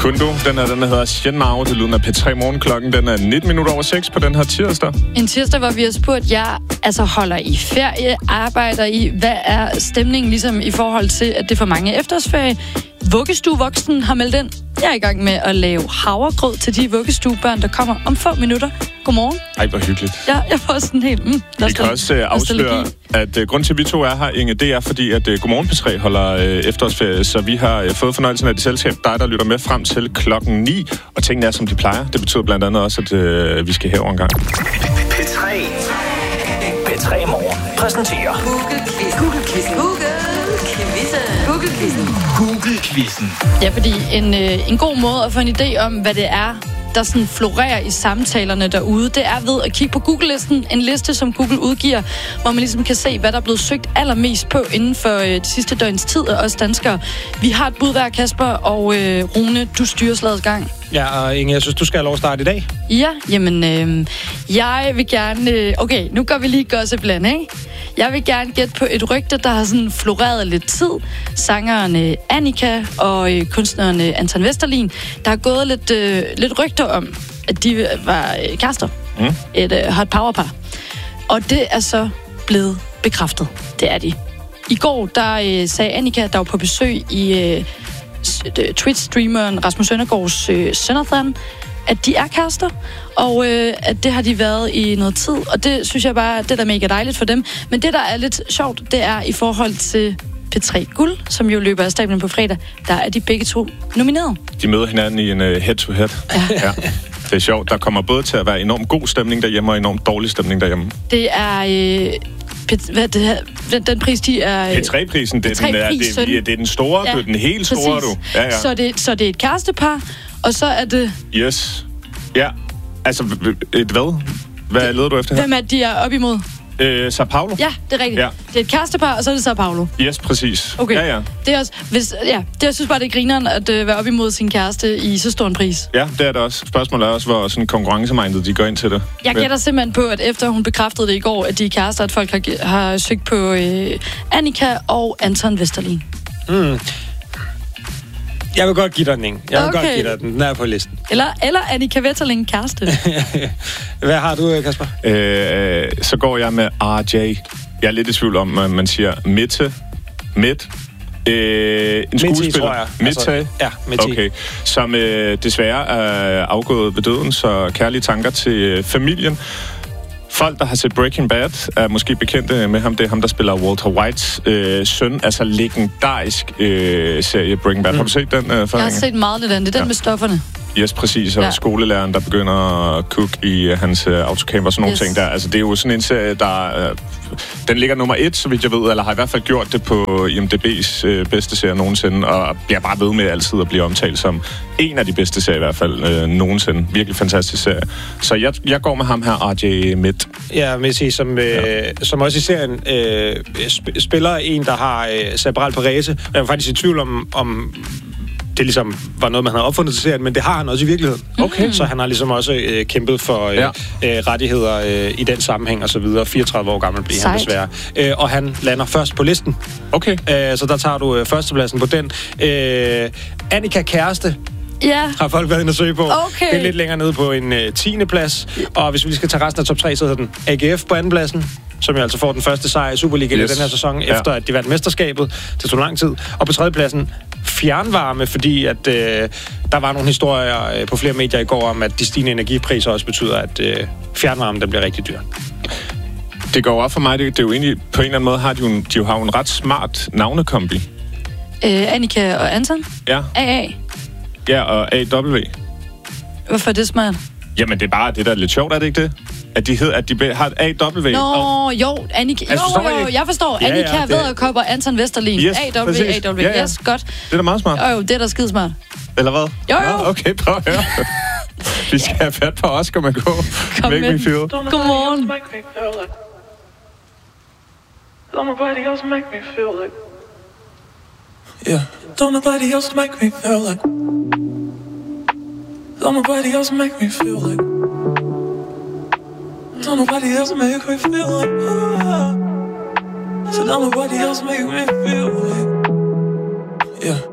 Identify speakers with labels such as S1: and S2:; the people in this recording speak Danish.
S1: Kundo, den hedder Shenmao. Det lyder af P3 Morgenklokken. Den er 19:19 på den her tirsdag.
S2: En tirsdag, hvor vi har spurgt jer, holder I ferie, arbejder I? Hvad er stemningen ligesom i forhold til, at det for mange efterårsferie? Vuggestuevoksen har meldt ind. Jeg er i gang med at lave havregrød til de vuggestuebørn, der kommer om få minutter. Godmorgen.
S1: Ej, hvor hyggeligt.
S2: Ja, jeg får sådan helt...
S1: Vi kan også afsløre, at grund til, at vi to er her, Inge, det er fordi, at Godmorgen P3 holder efterårsferie, så vi har fået fornøjelsen af det selskab, dig, der lytter med frem til klokken 9, og tingene er, som de plejer. Det betyder blandt andet også, at vi skal herover en gang.
S3: P3 Morgen præsenterer Google-quizzen.
S2: Ja, fordi en god måde at få en idé om, hvad det er, der sådan florerer i samtalerne derude, det er ved at kigge på Google-listen. En liste, som Google udgiver, hvor man ligesom kan se, hvad der er blevet søgt allermest på inden for det sidste døgns tid af os danskere. Vi har et bud hver, Kasper, og Rune, du styrer slagets gang.
S4: Ja, og Inge, jeg synes, du skal have lov at starte i dag.
S2: Ja, jamen, jeg vil gerne... okay, nu går vi lige gossipland, ikke? Jeg vil gerne gætte på et rygte, der har sådan floreret lidt tid. Sangeren Annika og kunstneren Anton Vesterlin, der har gået lidt rygter om, at de var kærester. Et hot power-par. Og det er så blevet bekræftet. Det er de. I går, der sagde Annika, der var på besøg i Twitch-streameren Rasmus Søndergaards Sønderthan, at de er kærester, og at det har de været i noget tid, og det synes jeg bare, det er da mega dejligt for dem. Men det, der er lidt sjovt, det er i forhold til P3 Guld, som jo løber af stablen på fredag, der er de begge to nomineret.
S1: De møder hinanden i en head-to-head. Ja. Det er sjovt. Der kommer både til at være enormt god stemning derhjemme, og enormt dårlig stemning derhjemme.
S2: Det er... den pris, de er...
S1: P3-prisen, det er den store, det er den helt store, du. Ja.
S2: Så det er et kærestepar, og så er det...
S1: Yes. Ja. Altså, et hvad? Hvad leder du efter her?
S2: Hvem er de er op imod?
S1: Sao Paulo?
S2: Ja, det er rigtigt. Ja. Det er et kærestepar, og så er det Sao Paulo.
S1: Yes, præcis.
S2: Okay.
S1: Ja.
S2: Det er også, jeg synes bare, det er grineren at være op imod sin kæreste i så stor en pris.
S1: Ja, det er det også. Spørgsmålet er også, hvor sådan konkurrencemindet de går ind til det.
S2: Jeg gætter simpelthen på, at efter hun bekræftede det i går, at de er kærester, at folk har søgt på Annika og Anton Vesterlin.
S4: Jeg vil godt give dig den. Den er på listen.
S2: Eller Annika Vesterlin kæreste.
S4: Hvad har du, Kasper?
S1: Så går jeg med RJ. Jeg er lidt i tvivl om, at man siger Midt. En skuespiller.
S4: Midte. Ja, Midte.
S1: Okay. Som desværre er afgået ved døden, så kærlige tanker til familien. Folk, der har set Breaking Bad, er måske bekendte med ham. Det er ham, der spiller Walter Whites søn. Altså legendarisk serie Breaking Bad. Har du set den?
S2: Jeg har set meget af den. Det er den med stofferne.
S1: Yes, præcis. Og skolelæreren, der begynder at cook i hans autocamper og sådan nogle ting der. Altså, det er jo sådan en serie, der... den ligger nummer 1, så vidt jeg ved, eller har i hvert fald gjort det på IMDb's bedste serie nogensinde, og bliver bare ved med altid at blive omtalt som en af de bedste serier i hvert fald nogensinde. Virkelig fantastisk serie. Så jeg går med ham her, RJ Midt.
S4: Ja, Messi, som også i serien spiller en, der har cerebral parese. Jeg var faktisk i tvivl om det ligesom var noget, man havde opfundet til serien, men det har han også i virkeligheden.
S1: Okay.
S4: Så han har ligesom også kæmpet for rettigheder i den sammenhæng og så videre. 34 år gammel bliver han desværre. Og han lander først på listen.
S1: Okay.
S4: Så der tager du førstepladsen på den. Annika kæreste.
S2: Ja.
S4: Har folk været inde og søge på.
S2: Okay.
S4: Det er lidt længere nede på en 10. plads. Og hvis vi lige skal tage resten af top 3, så hedder den AGF på anden pladsen, som jo altså får den første sejr i Superligaen i den her sæson, efter at de vandt mesterskabet. Det tog lang tid. Og på tredje pladsen fjernvarme, fordi at der var nogle historier på flere medier i går om, at de stigende energipriser også betyder, at fjernvarmen den bliver rigtig dyr.
S1: Det går op for mig, det er jo egentlig, på en eller anden måde har de jo har en ret smart navnekombi.
S2: Annika og Anton?
S1: Ja.
S2: AA?
S1: Ja, og AW.
S2: Hvorfor er det smart?
S1: Jamen, det er bare det, der er lidt sjovt, er det ikke det? At de har et AW.
S2: Nå, jo, Annika.
S1: Altså,
S2: Jeg forstår. Ja, Annika Vædderkop og Anton Vesterlin.
S1: Yes,
S2: AW.
S1: Ja.
S2: Yes, godt.
S1: Det er da meget smart.
S2: Jo, det er da skidesmart.
S1: Eller hvad?
S2: Jo.
S1: Nå, okay, prøv at høre. Vi skal have fat på Oscar med gå. Make me feel.
S2: Godmorgen.
S5: Don't nobody else make me feel like.
S6: Yeah.
S5: Don't nobody else make me feel like. Don't nobody else make me feel like. Don't nobody else make me feel like. So don't nobody else make me feel like.
S6: Yeah.